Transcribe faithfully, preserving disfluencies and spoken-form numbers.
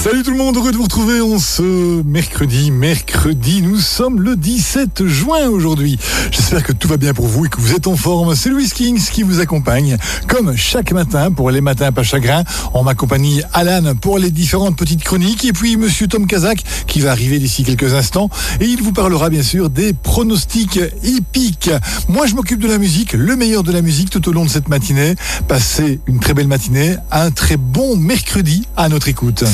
Salut tout le monde, heureux de vous retrouver en ce mercredi. Mercredi, nous sommes le dix-sept juin aujourd'hui. J'espère que tout va bien pour vous et que vous êtes en forme. C'est Louis Kings qui vous accompagne, comme chaque matin pour les matins pas chagrin. En ma compagnie, Alan pour les différentes petites chroniques et puis Monsieur Tom Kazak qui va arriver d'ici quelques instants et il vous parlera bien sûr des pronostics hippiques. Moi, je m'occupe de la musique, le meilleur de la musique tout au long de cette matinée. Passez une très belle matinée, un très bon mercredi à notre écoute.